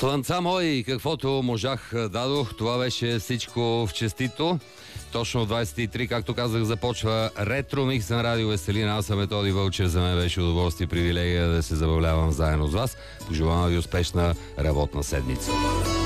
Слънца мои, каквото можах дадох. Това беше всичко в честито. Точно 23, както казах, започва Ретро Микс на Радио Веселина. Аз съм Методи Вълчев. За мен беше удоволствие и привилегия да се забавлявам заедно с вас. Пожелавам ви успешна работна седмица.